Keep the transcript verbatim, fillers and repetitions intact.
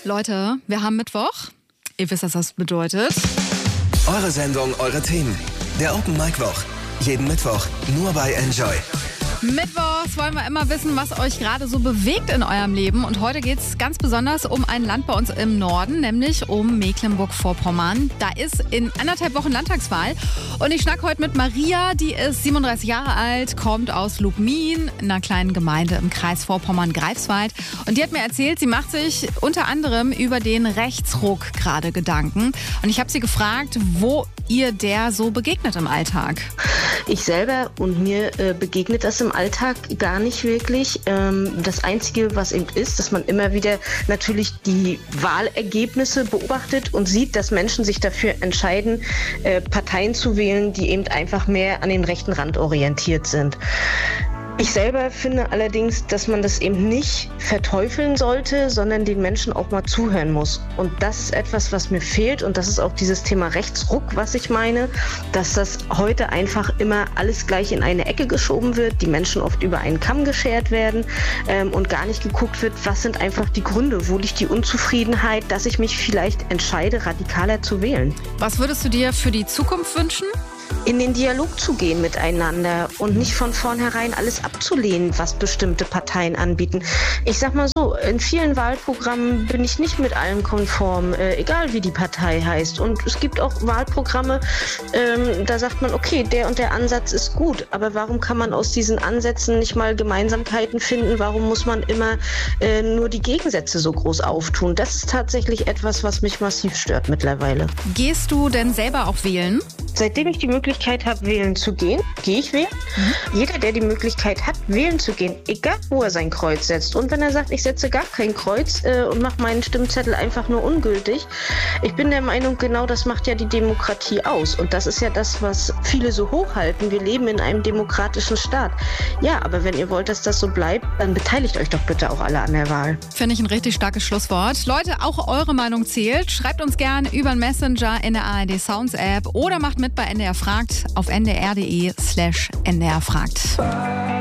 Leute, wir haben Mittwoch. Ihr wisst, was das bedeutet. Eure Sendung, eure Themen. Der Open Mic Woch. Jeden Mittwoch nur bei Enjoy. Mittwochs wollen wir immer wissen, was euch gerade so bewegt in eurem Leben. Und heute geht es ganz besonders um ein Land bei uns im Norden, nämlich um Mecklenburg-Vorpommern. Da ist in anderthalb Wochen Landtagswahl. Und ich schnack heute mit Maria, die ist siebenunddreißig Jahre alt, kommt aus Lubmin, einer kleinen Gemeinde im Kreis Vorpommern-Greifswald. Und die hat mir erzählt, sie macht sich unter anderem über den Rechtsruck gerade Gedanken. Und ich habe sie gefragt, wo ihr der so begegnet im Alltag. Ich selber und mir äh, begegnet das im Alltag gar nicht wirklich. Ähm, das Einzige, was eben ist, dass man immer wieder natürlich die Wahlergebnisse beobachtet und sieht, dass Menschen sich dafür entscheiden, äh, Parteien zu wählen, die eben einfach mehr an den rechten Rand orientiert sind. Ich selber finde allerdings, dass man das eben nicht verteufeln sollte, sondern den Menschen auch mal zuhören muss. Und das ist etwas, was mir fehlt. Und das ist auch dieses Thema Rechtsruck, was ich meine, dass das heute einfach immer alles gleich in eine Ecke geschoben wird, die Menschen oft über einen Kamm geschert werden ähm, und gar nicht geguckt wird, was sind einfach die Gründe, wo liegt die Unzufriedenheit, dass ich mich vielleicht entscheide, radikaler zu wählen. Was würdest du dir für die Zukunft wünschen? In den Dialog zu gehen miteinander und nicht von vornherein alles abzulehnen, was bestimmte Parteien anbieten. Ich sag mal so, in vielen Wahlprogrammen bin ich nicht mit allem konform, äh, egal wie die Partei heißt. Und es gibt auch Wahlprogramme, ähm, da sagt man, okay, der und der Ansatz ist gut, aber warum kann man aus diesen Ansätzen nicht mal Gemeinsamkeiten finden? Warum muss man immer äh, nur die Gegensätze so groß auftun? Das ist tatsächlich etwas, was mich massiv stört mittlerweile. Gehst du denn selber auch wählen? Seitdem ich die Möglichkeit habe, wählen zu gehen, gehe ich wählen. Mhm. Jeder, der die Möglichkeit hat, wählen zu gehen, egal wo er sein Kreuz setzt. Und wenn er sagt, ich setze gar kein Kreuz äh, und mache meinen Stimmzettel einfach nur ungültig, ich bin der Meinung, genau das macht ja die Demokratie aus. Und das ist ja das, was viele so hochhalten. Wir leben in einem demokratischen Staat. Ja, aber wenn ihr wollt, dass das so bleibt, dann beteiligt euch doch bitte auch alle an der Wahl. Finde ich ein richtig starkes Schlusswort. Leute, auch eure Meinung zählt. Schreibt uns gern über den Messenger in der A R D Sounds App oder macht mit bei N D R fragt auf n d r punkt d e slash n d r fragt.